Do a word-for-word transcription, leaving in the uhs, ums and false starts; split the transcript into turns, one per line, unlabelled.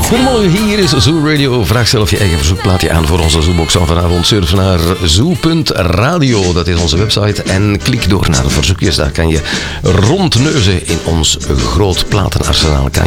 Goedemorgen, hier is Zoo Radio. Vraag zelf je eigen verzoekplaatje aan voor onze Zoobox van vanavond. Surf naar zoo punt radio, dat is onze website. En klik door naar de verzoekjes. Daar kan je rondneuzen in ons groot platenarsenaal. Kan